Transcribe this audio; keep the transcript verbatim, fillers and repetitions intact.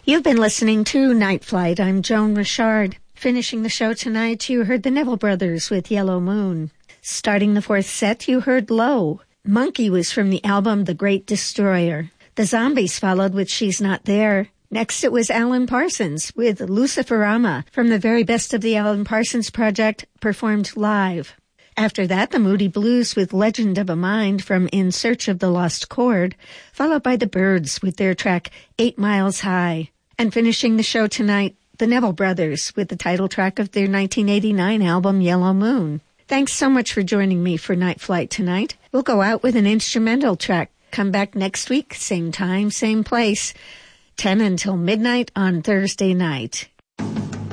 You've been listening to Night Flight. I'm Joan Richard. Finishing the show tonight, you heard the Neville Brothers with Yellow Moon. Starting the fourth set, you heard Low. Monkey was from the album The Great Destroyer. The Zombies followed with She's Not There. Next, it was Alan Parsons with Luciferama from the very best of the Alan Parsons Project, performed live. After that, the Moody Blues with Legend of a Mind from In Search of the Lost Chord, followed by the Byrds with their track Eight Miles High. And finishing the show tonight, the Neville Brothers with the title track of their nineteen eighty-nine album Yellow Moon. Thanks so much for joining me for Night Flight tonight. We'll go out with an instrumental track. Come back next week, same time, same place, ten until midnight on Thursday night.